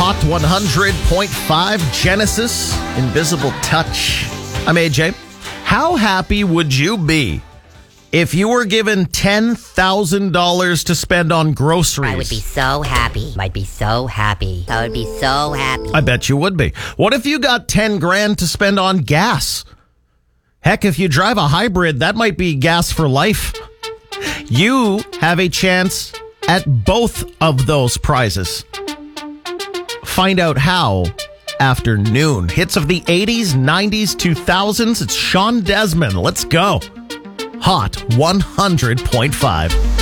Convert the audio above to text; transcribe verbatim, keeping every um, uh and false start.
Hot one hundred point five Genesis, Invisible Touch. I'm A J. How happy would you be if you were given ten thousand dollars to spend on groceries? I would be so happy. I'd be so happy. I would be so happy. I bet you would be. What if you got ten grand to spend on gas? Heck, if you drive a hybrid, that might be gas for life. You have a chance at both of those prizes. Find out how after noon. Hits of the eighties, nineties, two thousands. It's Sean Desmond. Let's go. Hot one hundred point five.